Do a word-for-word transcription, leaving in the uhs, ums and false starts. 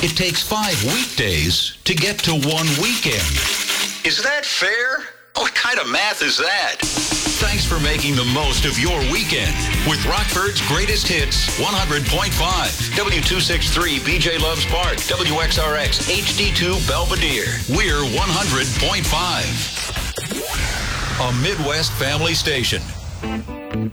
It takes five weekdays to get to one weekend. Is that fair? What kind of math is that? Thanks for making the most of your weekend with Rockford's Greatest Hits one hundred point five. W two sixty-three B J Loves Park. W X R X H D two Belvedere. We're one hundred point five. A Midwest family station.